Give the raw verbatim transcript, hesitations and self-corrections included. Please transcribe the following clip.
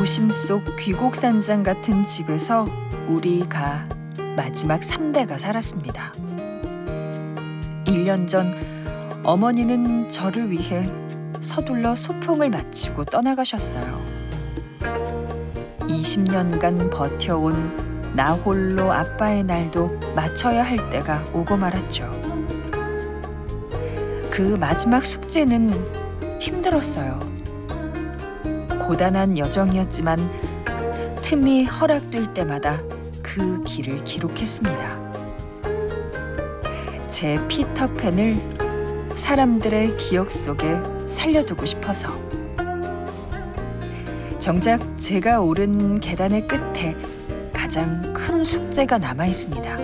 도심 속 귀곡산장 같은 집에서 우리가 마지막 삼 대가 살았습니다. 일 년 전 어머니는 저를 위해 서둘러 소풍을 마치고 떠나가셨어요. 이십 년간 버텨온 나 홀로 아빠의 날도 맞춰야 할 때가 오고 말았죠. 그 마지막 숙제는 힘들었어요. 고단한 여정이었지만 틈이 허락될 때마다 그 길을 기록했습니다. 제 피터팬을 사람들의 기억 속에 살려두고 싶어서. 정작 제가 오른 계단의 끝에 가장 큰 숙제가 남아 있습니다.